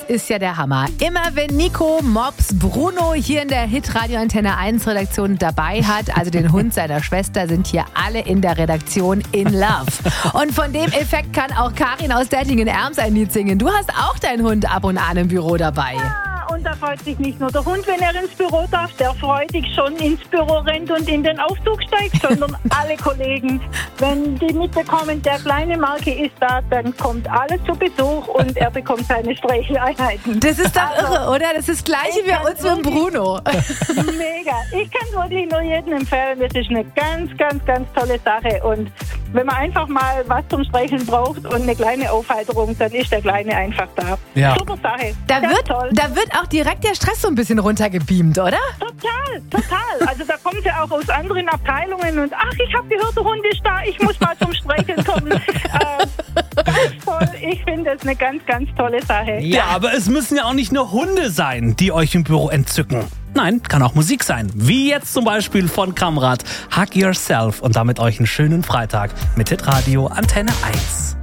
ist ja der Hammer. Immer wenn Nico, Mops, Bruno hier in der Hitradio Antenne 1 Redaktion dabei hat, also den Hund seiner Schwester, sind hier alle in der Redaktion in love. Und von dem Effekt kann auch Karin aus Dettingen-Erms ein Lied singen. Du hast auch deinen Hund ab und an im Büro dabei. Und da freut sich nicht nur der Hund, wenn er ins Büro darf, der freudig schon ins Büro rennt und in den Aufzug steigt, sondern alle Kollegen. Wenn die mitbekommen, der kleine Marke ist da, dann kommt alles zu Besuch und er bekommt seine Streicheleinheiten. Das ist doch irre, oder? Das ist das Gleiche wie bei uns mit Bruno. Mega. Ich kann es wirklich nur jedem empfehlen. Das ist eine ganz, ganz, ganz tolle Sache. Und wenn man einfach mal was zum Streicheln braucht und eine kleine Aufheiterung, dann ist der Kleine einfach da. Ja. Super Sache. Da wird auch direkt der Stress so ein bisschen runtergebeamt, oder? Total. Also da kommen sie auch aus anderen Abteilungen und ach, ich habe gehört, der Hund ist da, ich muss mal zum Streicheln kommen. Ganz toll. Ich finde das eine ganz, ganz tolle Sache. Ja, aber es müssen ja auch nicht nur Hunde sein, die euch im Büro entzücken. Nein, kann auch Musik sein. Wie jetzt zum Beispiel von Kamrat, Hug Yourself. Und damit euch einen schönen Freitag mit Hitradio Antenne 1.